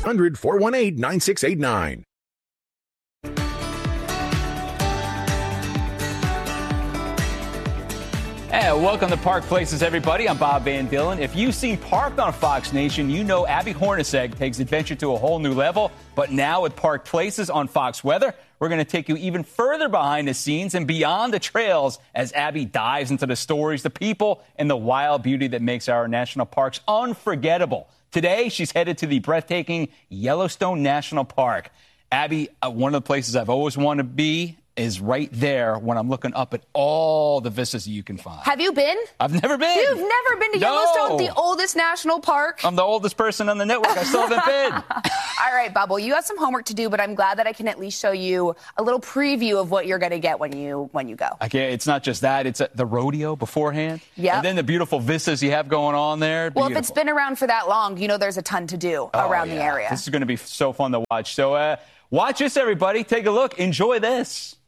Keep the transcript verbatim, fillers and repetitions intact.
hundred, four one eight, nine six eight nine. Hey, welcome to Park Places, everybody. I'm Bob Van Dillen. If you've seen Parked on Fox Nation, you know Abby Hornacek takes adventure to a whole new level. But now with Park Places on Fox Weather, we're going to take you even further behind the scenes and beyond the trails as Abby dives into the stories, the people, and the wild beauty that makes our national parks unforgettable. Today, she's headed to the breathtaking Yellowstone National Park. Abby, uh, one of the places I've always wanted to be is right there when I'm looking up at all the vistas that you can find. Have you been? I've never been. You've never been to No. Yellowstone, the oldest national park? I'm the oldest person on the network. I still haven't been. All right, Bubble, you have some homework to do, but I'm glad that I can at least show you a little preview of what you're going to get when you when you go. Okay, it's not just that. It's uh, the rodeo beforehand. Yeah. And then the beautiful vistas you have going on there. Well, Beautiful. if it's been around for that long, you know there's a ton to do Oh, around the yeah. area. This is going to be so fun to watch. So uh, watch this, everybody. Take a look. Enjoy this.